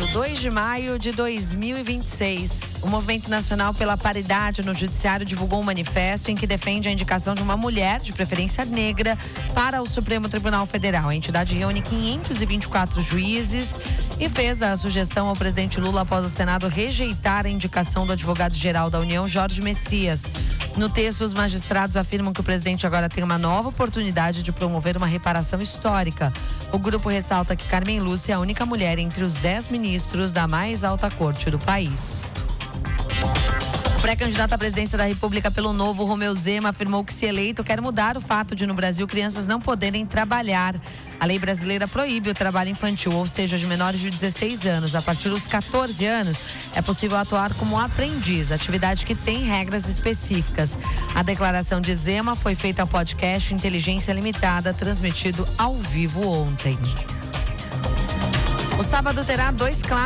Sábado, 2 de maio de 2026. O Movimento Nacional pela Paridade no Judiciário divulgou um manifesto em que defende a indicação de uma mulher, de preferência negra, para o Supremo Tribunal Federal. A entidade reúne 524 juízes e fez a sugestão ao presidente Lula após o Senado rejeitar a indicação do advogado-geral da União, Jorge Messias. No texto, os magistrados afirmam que o presidente agora tem uma nova oportunidade de promover uma reparação histórica. O grupo ressalta que Carmen Lúcia é a única mulher entre os 10 ministros da mais alta corte do país. O pré-candidato à presidência da República pelo Novo, Romeu Zema, afirmou que, se eleito, quer mudar o fato de no Brasil crianças não poderem trabalhar. A lei brasileira proíbe o trabalho infantil, ou seja, de menores de 16 anos. A partir dos 14 anos, é possível atuar como aprendiz, atividade que tem regras específicas. A declaração de Zema foi feita ao podcast Inteligência Limitada, transmitido ao vivo ontem. O sábado terá 2 clássicos.